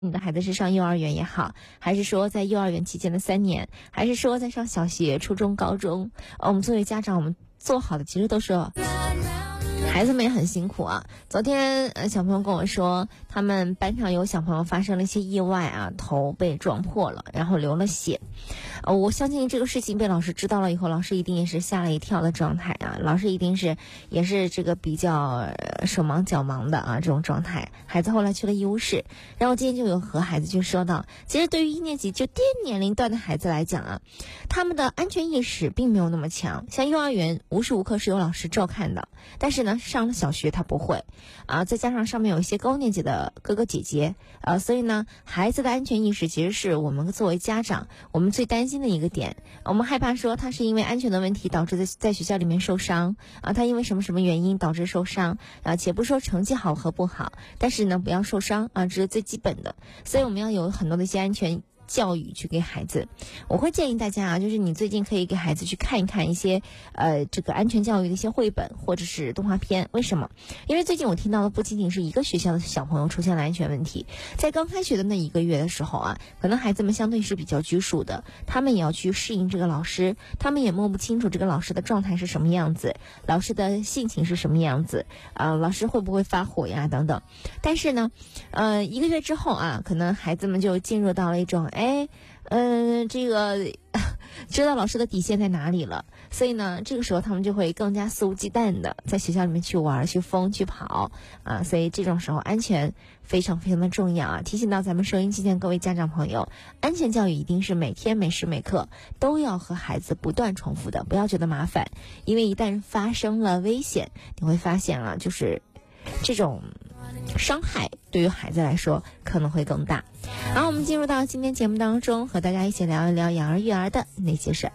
你的孩子是上幼儿园也好，还是说在幼儿园期间的3年，还是说在上小学、初中、高中，我们作为家长，我们做好的其实都是孩子们也很辛苦啊。昨天小朋友跟我说，他们班上有小朋友发生了一些意外啊，头被撞破了，然后流了血。我相信这个事情被老师知道了以后，老师一定也是吓了一跳的状态啊，老师一定也是这个比较手忙脚忙的啊这种状态。孩子后来去了医务室，然后今天就有和孩子去说到，其实对于1年级就低年龄段的孩子来讲啊，他们的安全意识并没有那么强。像幼儿园无时无刻是有老师照看的，但是呢上了小学他不会啊，再加上上面有一些高年级的哥哥姐姐所以呢孩子的安全意识其实是我们作为家长我们最担心的一个点。我们害怕说他是因为安全的问题导致在学校里面受伤啊，他因为什么什么原因导致受伤且不说成绩好和不好，但是呢不要受伤啊，这是最基本的。所以我们要有很多的一些安全教育去给孩子。我会建议大家啊，就是你最近可以给孩子去看一看一些这个安全教育的一些绘本或者是动画片。为什么？因为最近我听到的不仅仅是一个学校的小朋友出现了安全问题。在刚开学的那1个月的时候啊，可能孩子们相对是比较拘束的，他们也要去适应这个老师，他们也摸不清楚这个老师的状态是什么样子，老师的性情是什么样子老师会不会发火呀等等。但是呢1个月之后啊，可能孩子们就进入到了一种这个知道老师的底线在哪里了，所以呢这个时候他们就会更加肆无忌惮的在学校里面去玩去疯去跑所以这种时候安全非常非常的重要啊。提醒到咱们收音机前各位家长朋友，安全教育一定是每天每时每刻都要和孩子不断重复的，不要觉得麻烦，因为一旦发生了危险，你会发现了就是这种伤害对于孩子来说可能会更大。好，我们进入到今天节目当中，和大家一起聊一聊养儿育儿的那些事儿。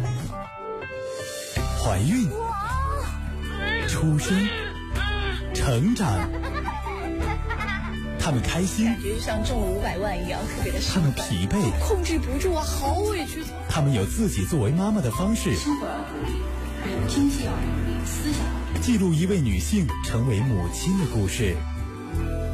怀孕、出生、成长，他们开心， 感觉像中了500万一样，特别的他们疲惫， 控制不住啊，好委屈。 他们有自己作为妈妈的方式。 生活要独立，经济要独立，思想要独立， 记录一位女性成为母亲的故事。